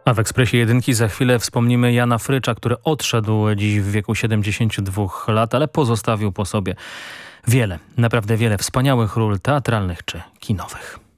A w Ekspresie Jedynki za chwilę wspomnimy Jana Frycza, który odszedł dziś w wieku 72 lat, ale pozostawił po sobie wiele, naprawdę wiele wspaniałych ról teatralnych czy kinowych.